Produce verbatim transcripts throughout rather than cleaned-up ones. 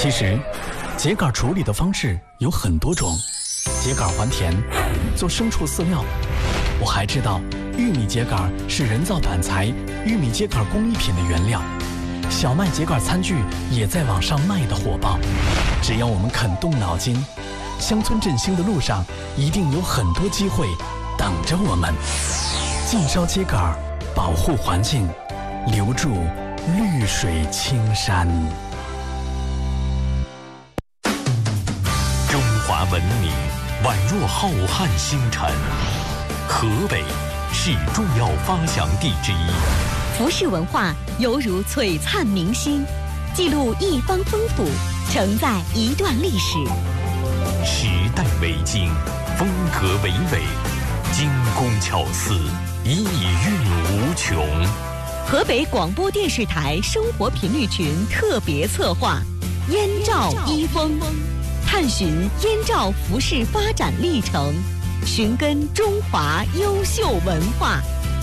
其实，秸秆处理的方式有很多种，秸秆还田，做牲畜饲料。我还知道，玉米秸秆是人造板材、玉米秸秆工艺品的原料。小麦秸秆餐具也在网上卖得火爆。只要我们肯动脑筋，乡村振兴的路上一定有很多机会等着我们。禁烧秸秆，保护环境，留住绿水青山。 中华文明宛若浩瀚星辰，河北是重要发祥地之一。 服饰文化犹如璀璨明星，记录一方风土，承载一段历史。 时代为经，风格为纬，精工巧思，意蕴无穷。 河北广播电视台生活频率群特别策划《燕赵衣风》，探寻燕赵服饰发展历程，寻根中华优秀文化。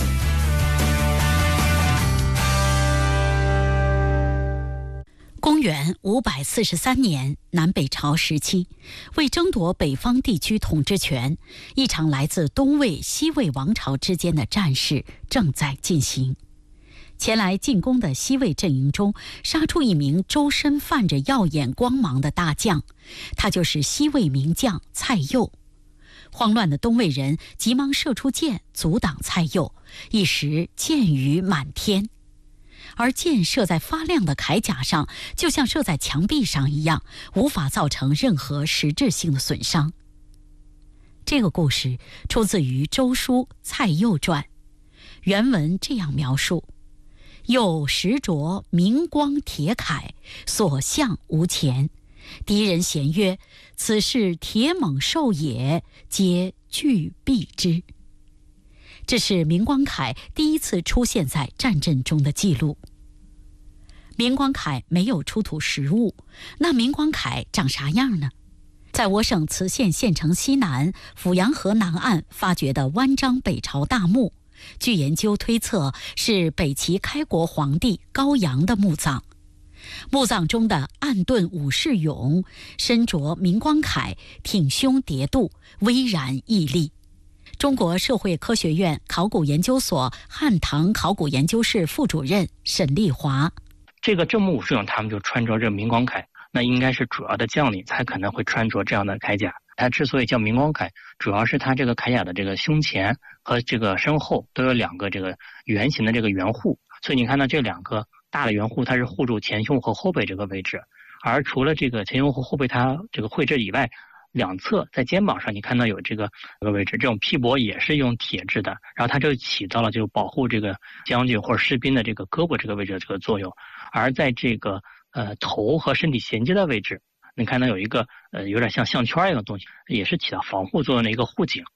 公元五百四十三年，南北朝时期，为争夺北方地区统治权，一场来自东魏、西魏王朝之间的战事正在进行。前来进攻的西魏阵营中，杀出一名周身泛着耀眼光芒的大将，他就是西魏名将蔡邕。慌乱的东魏人急忙射出箭阻挡蔡邕，一时箭雨满天。而箭射在发亮的铠甲上，就像射在墙壁上一样，无法造成任何实质性的损伤。这个故事出自于《周书·蔡邕传》，原文这样描述：邕实着明光铁铠，所向无前。敌人咸曰：“此是铁猛兽也，皆惧避之。”这是明光铠第一次出现在战阵中的记录。明光铠没有出土实物，那明光铠长啥样呢？在我省磁县县城西南阜阳河南岸发掘的湾章北朝大墓，据研究推测是北齐开国皇帝高阳的墓葬。墓葬中的暗盾武士俑身着明光铠，挺胸叠肚，巍然屹立。中国社会科学院考古研究所汉唐考古研究室副主任沈丽华： 这个正木武士俑他们就穿着这明光铠，那应该是主要的将领才可能会穿着这样的铠甲。它之所以叫明光铠，主要是它这个铠甲的这个胸前和这个身后都有两个这个圆形的这个圆护，所以你看到这两个大的圆护，它是护住前胸和后背这个位置。而除了这个前胸和后背它这个绘制以外，两侧在肩膀上你看到有这个这个位置，这种披帛也是用铁制的，然后它就起到了就保护这个将军或者士兵的这个胳膊这个位置的这个作用。而在这个呃头和身体衔接的位置，你看到有一个呃有点像项圈一样的东西，也是起到防护作用的一个护颈。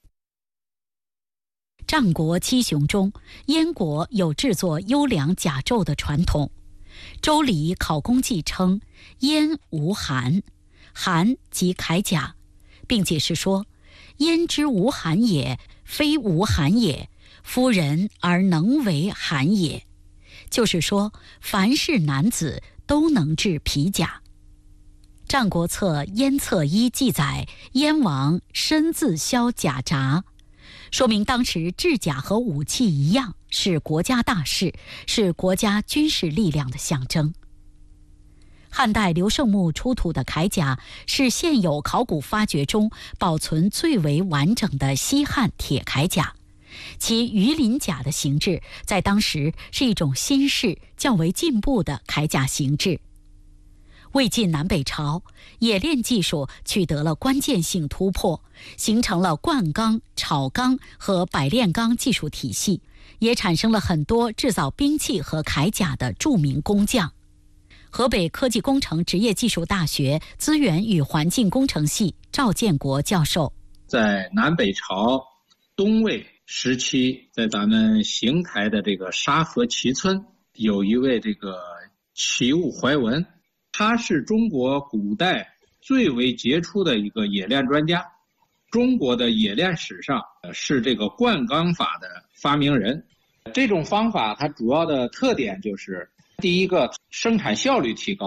战国七雄中，燕国有制作优良甲胄的传统。周礼考工记称燕无函，函即铠甲，并解释说：燕之无函也，非无函也，夫人而能为函也。就是说，凡是男子都能制皮甲。战国策《燕策一》记载，燕王身自削甲札，说明当时制甲和武器一样，是国家大事，是国家军事力量的象征。汉代刘胜墓出土的铠甲是现有考古发掘中保存最为完整的西汉铁铠甲，其鱼鳞甲的形制在当时是一种新式较为进步的铠甲形制。魏晋南北朝，冶炼技术取得了关键性突破，形成了灌钢、炒钢和百炼钢技术体系，也产生了很多制造兵器和铠甲的著名工匠。河北科技工程职业技术大学资源与环境工程系赵建国教授： 在南北朝东魏时期，在咱们邢台的这个沙河齐村，有一位这个齐物怀文，他是中国古代最为杰出的一个冶炼专家。中国的冶炼史上是这个灌钢法的发明人。这种方法它主要的特点就是，第一个，生产效率提高。